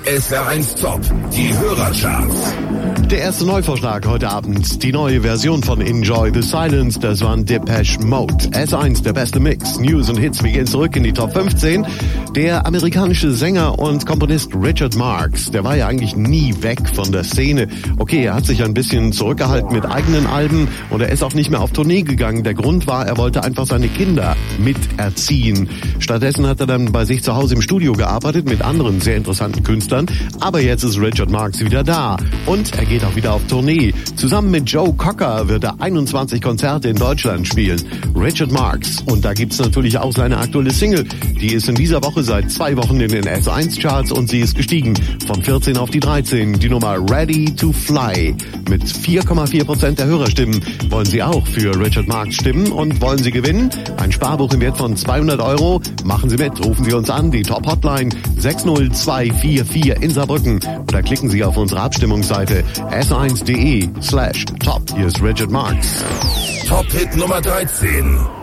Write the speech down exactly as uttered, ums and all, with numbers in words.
S R eins Top, die Hörercharts. Der erste Neuvorschlag heute Abend, die neue Version von Enjoy the Silence, das war Depeche Mode. S eins, der beste Mix, News und Hits, wir gehen zurück in die Top fünfzehn. Der amerikanische Sänger und Komponist Richard Marx, der war ja eigentlich nie weg von der Szene. Okay, er hat sich ein bisschen zurückgehalten mit eigenen Alben und er ist auch nicht mehr auf Tournee gegangen. Der Grund war, er wollte einfach seine Kinder miterziehen. Stattdessen hat er dann bei sich zu Hause im Studio gearbeitet mit anderen sehr interessanten Künstlern. Aber jetzt ist Richard Marx wieder da und er geht auch wieder auf Tournee. Zusammen mit Joe Cocker wird er einundzwanzig Konzerte in Deutschland spielen. Richard Marx. Und da gibt's natürlich auch seine aktuelle Single. Die ist in dieser Woche seit zwei Wochen in den S eins Charts und sie ist gestiegen von vierzehn auf die dreizehn. Die Nummer Ready to Fly. Mit vier Komma vier Prozent der Hörerstimmen wollen Sie auch für Richard Marx stimmen und wollen Sie gewinnen? Ein Sparbuch im Wert von zweihundert Euro. Machen Sie mit. Rufen Sie uns an. Die Top Hotline sechs null zwei vier vier in Saarbrücken. Oder klicken Sie auf unsere Abstimmungsseite s eins punkt de slash top. Hier ist Richard Marx. Top Hit Nummer dreizehn.